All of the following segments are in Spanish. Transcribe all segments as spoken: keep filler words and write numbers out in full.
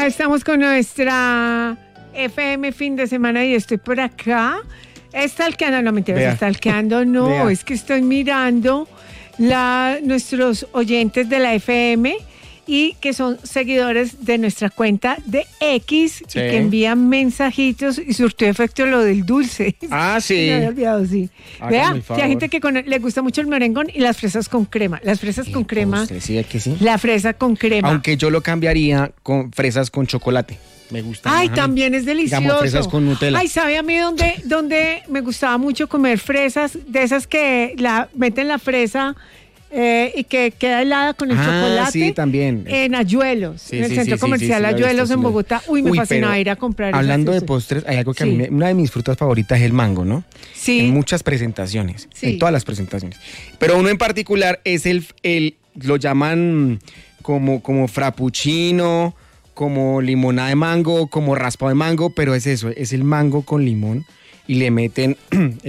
estamos con nuestra F M fin de semana y estoy por acá. Stalkeando, no mentiras, stalkeando no, Vea. es que estoy mirando la, nuestros oyentes de la F M y que son seguidores de nuestra cuenta de X sí. y que envían mensajitos y surtió efecto lo del dulce. Ah, sí. Me había olvidado, sí. Vea, que hay gente que con, le gusta mucho el merengón y las fresas con crema. Las fresas con crema. Postre, sí, que sí. La fresa con crema. Aunque yo lo cambiaría con fresas con chocolate. Me gusta. Ay, también es delicioso. Digamos, fresas con Nutella. Ay, ¿sabe a mí dónde, dónde me gustaba mucho comer fresas? De esas que la meten la fresa eh, y que queda helada con el ah, chocolate. Sí, también. En Ayuelos, sí, en el sí, centro sí, comercial sí, sí, Ayuelos visto, en sí, Bogotá. Uy, me Uy, fascinaba ir a comprar. Hablando de postres, hay algo que sí. a mí, me, una de mis frutas favoritas es el mango, ¿no? Sí. En muchas presentaciones, sí. en todas las presentaciones. Pero uno en particular es el, el lo llaman como, como frappuccino, como limonada de mango, como raspado de mango, pero es eso, es el mango con limón y le meten,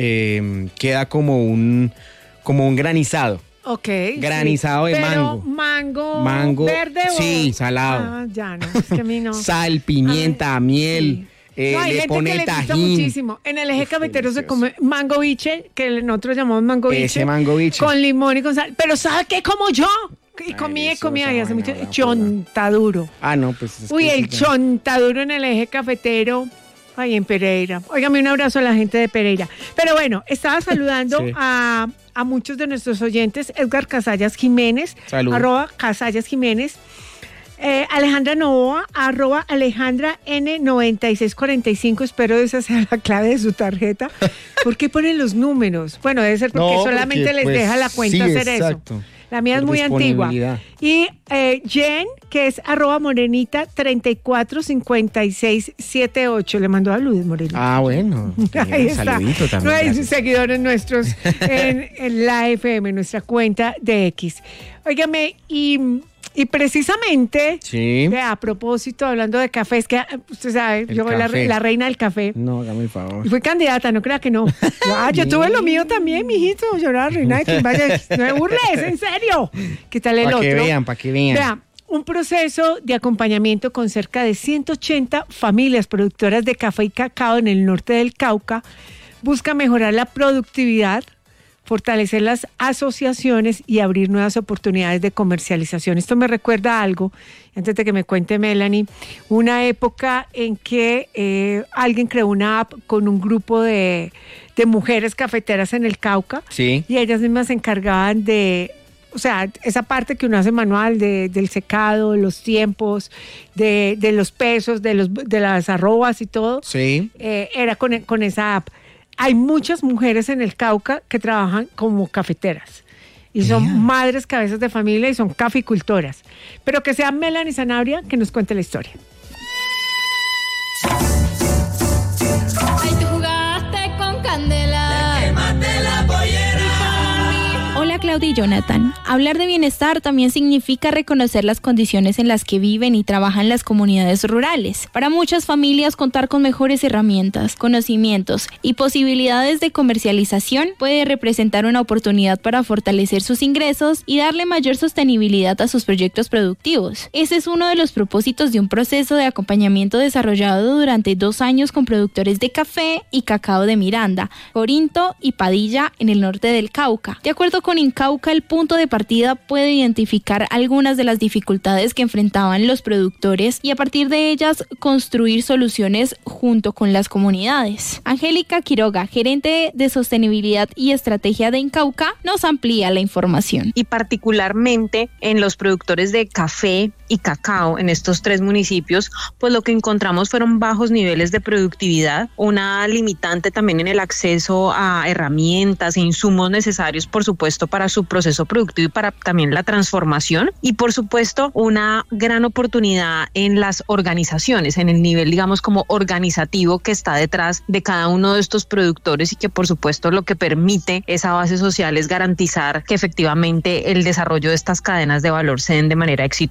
eh, queda como un, como un granizado. Ok. Granizado sí. de pero mango. mango. Mango verde o. Sí, salado. Ah, ya no, es que a mí no. Sal, pimienta, Ay, miel. Sí. Eh, no, hay le gente pone que le tajín. gusta muchísimo. En el eje Uf, cafetero delicioso. Se come mango biche, que nosotros llamamos mango biche. Ese mango biche. Con limón y con sal. Pero ¿sabe qué como yo? Y comía y comía y hace mucho chontaduro. Ah, no, pues es Uy, que el chontaduro en el eje cafetero. Ay, en Pereira. Óigame, un abrazo a la gente de Pereira. Pero bueno, estaba saludando sí. a, a muchos de nuestros oyentes. Edgar Casallas Jiménez, Salud. arroba Casallas Jiménez. Eh, Alejandra Novoa, arroba Alejandra N noventa y seis cuarenta y cinco, espero esa sea la clave de su tarjeta. ¿Por qué ponen los números? Bueno, debe ser porque no, solamente porque, les pues, deja la cuenta sí, hacer exacto. eso. La mía es muy antigua. Y eh, Jen, que es arroba morenita treinta y cuatro cincuenta y seis setenta y ocho. Le mandó a Luis Morenita. Ah, bueno. Ahí está. Saludito también. No hay gracias. seguidores nuestros en, en la F M, nuestra cuenta de X. Óigame, y... Y precisamente, sí. a propósito, hablando de café, es que usted sabe, el yo soy la, la reina del café. No, hágame el favor. Y fui candidata, no crea que no. Ah, yo tuve lo mío también, mijito. Yo era la reina de quien vaya. No me burles, en serio. ¿Qué tal el pa otro? Para que vean, para que vean. Vea, un proceso de acompañamiento con cerca de ciento ochenta familias productoras de café y cacao en el norte del Cauca busca mejorar la productividad, fortalecer las asociaciones y abrir nuevas oportunidades de comercialización. Esto me recuerda a algo, antes de que me cuente Melanie, una época en que eh, alguien creó una app con un grupo de, de mujeres cafeteras en el Cauca, sí. y ellas mismas se encargaban de, o sea, esa parte que uno hace manual de, del secado, los tiempos, de, de los pesos, de, los, de las arrobas y todo, sí. eh, era con, con esa app. Hay muchas mujeres en el Cauca que trabajan como cafeteras y son yeah. madres, cabezas de familia y son caficultoras. Pero que sea Melanie Sanabria que nos cuente la historia. Ay, tú jugaste con candela. Le quemaste la pollera. Hola Claudia y Jonathan. Hablar de bienestar también significa reconocer las condiciones en las que viven y trabajan las comunidades rurales. Para muchas familias, contar con mejores herramientas, conocimientos y posibilidades de comercialización puede representar una oportunidad para fortalecer sus ingresos y darle mayor sostenibilidad a sus proyectos productivos. Ese es uno de los propósitos de un proceso de acompañamiento desarrollado durante dos años con productores de café y cacao de Miranda, Corinto y Padilla en el norte del Cauca. De acuerdo con Incauca, el punto de partida puede identificar algunas de las dificultades que enfrentaban los productores y a partir de ellas construir soluciones junto con las comunidades. Angélica Quiroga, gerente de sostenibilidad y estrategia de Incauca, nos amplía la información. Y particularmente en los productores de café y cacao en estos tres municipios, pues lo que encontramos fueron bajos niveles de productividad, una limitante también en el acceso a herramientas e insumos necesarios, por supuesto, para su proceso productivo y para también la transformación, y por supuesto una gran oportunidad en las organizaciones, en el nivel, digamos, como organizativo que está detrás de cada uno de estos productores y que por supuesto lo que permite esa base social es garantizar que efectivamente el desarrollo de estas cadenas de valor se den de manera exitosa. El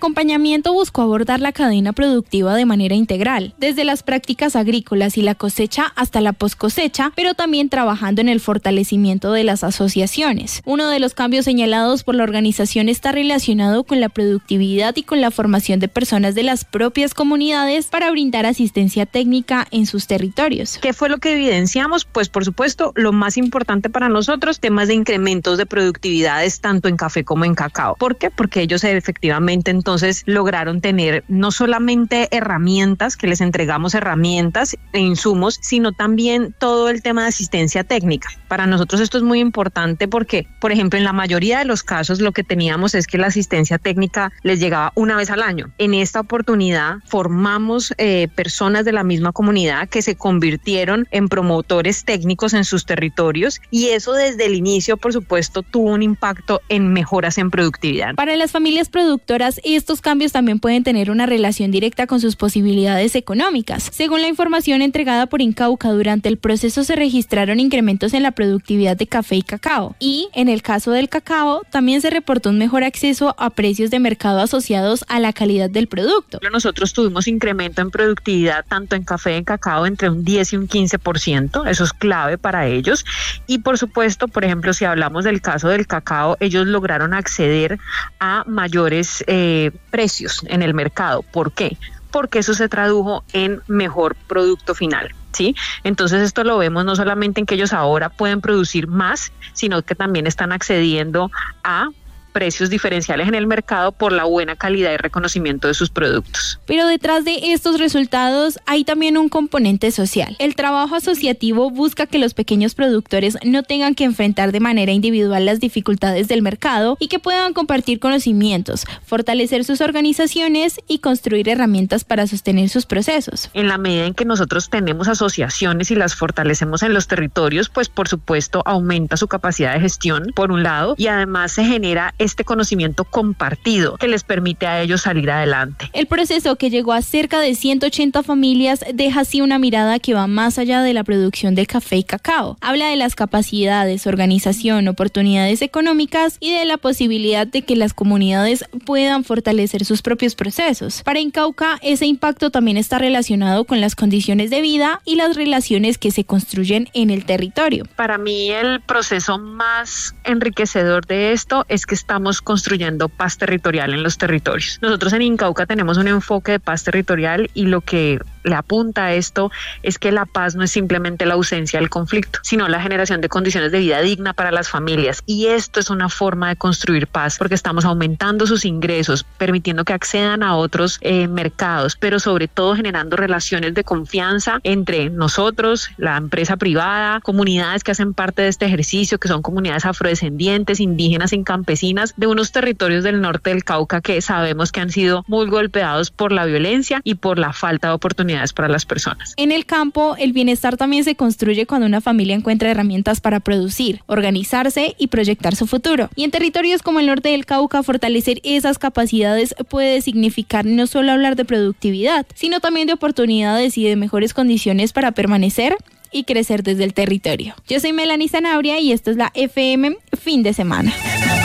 acompañamiento buscó abordar la cadena productiva de manera integral, desde las prácticas agrícolas y la cosecha hasta la poscosecha, pero también trabajando en el fortalecimiento de las asociaciones. Uno de los cambios señalados por la organización está relacionado con la productividad y con la formación de personas de las propias comunidades para brindar asistencia técnica en sus territorios. ¿Qué fue lo que evidenciamos? Pues por supuesto, lo más importante para nosotros, temas de incrementos de productividades tanto en café como en cacao. ¿Por qué? Porque ellos efectivamente entonces lograron tener no solamente herramientas, que les entregamos herramientas e insumos, sino también todo el tema de asistencia técnica. Para nosotros esto es muy importante porque, por ejemplo, en la mayoría de los casos lo que teníamos es que la asistencia técnica les llegaba una vez al año. En esta oportunidad formamos eh, personas de la misma comunidad que se convirtieron en promotores técnicos en sus territorios y eso desde el inicio, por supuesto, tuvo un impacto en mejoras en productividad. Para las familias productoras, estos cambios también pueden tener una relación directa con sus posibilidades económicas. Según la información entregada por Incauca, durante el proceso se registraron incrementos en la productividad de café y cacao. Y, en el caso del cacao, también se reportó un mejor acceso a precios de mercado asociados a la calidad del producto. Nosotros tuvimos incremento en productividad tanto en café y en cacao entre un diez y un quince por ciento. Eso es clave para ellos. Y, por supuesto, por ejemplo, si hablamos del caso del cacao, ellos lograron acceder a mayores eh, precios en el mercado. ¿Por qué? Porque eso se tradujo en mejor producto final, ¿sí? Entonces esto lo vemos no solamente en que ellos ahora pueden producir más, sino que también están accediendo a precios diferenciales en el mercado por la buena calidad y reconocimiento de sus productos. Pero detrás de estos resultados hay también un componente social. El trabajo asociativo busca que los pequeños productores no tengan que enfrentar de manera individual las dificultades del mercado y que puedan compartir conocimientos, fortalecer sus organizaciones y construir herramientas para sostener sus procesos. En la medida en que nosotros tenemos asociaciones y las fortalecemos en los territorios, pues por supuesto aumenta su capacidad de gestión, por un lado, y además se genera este conocimiento compartido que les permite a ellos salir adelante. El proceso, que llegó a cerca de ciento ochenta familias, deja así una mirada que va más allá de la producción de café y cacao. Habla de las capacidades, organización, oportunidades económicas y de la posibilidad de que las comunidades puedan fortalecer sus propios procesos. Para Incauca, ese impacto también está relacionado con las condiciones de vida y las relaciones que se construyen en el territorio. Para mí el proceso más enriquecedor de esto es que está Estamos construyendo paz territorial en los territorios. Nosotros en Incauca tenemos un enfoque de paz territorial y lo que le apunta a esto es que la paz no es simplemente la ausencia del conflicto, sino la generación de condiciones de vida digna para las familias. Y esto es una forma de construir paz porque estamos aumentando sus ingresos, permitiendo que accedan a otros eh, mercados, pero sobre todo generando relaciones de confianza entre nosotros, la empresa privada, comunidades que hacen parte de este ejercicio, que son comunidades afrodescendientes, indígenas y campesinas de unos territorios del norte del Cauca que sabemos que han sido muy golpeados por la violencia y por la falta de oportunidades para las personas. En el campo, el bienestar también se construye cuando una familia encuentra herramientas para producir, organizarse y proyectar su futuro. Y en territorios como el norte del Cauca, fortalecer esas capacidades puede significar no solo hablar de productividad, sino también de oportunidades y de mejores condiciones para permanecer y crecer desde el territorio. Yo soy Melanie Zanabria y esto es la F M Fin de Semana.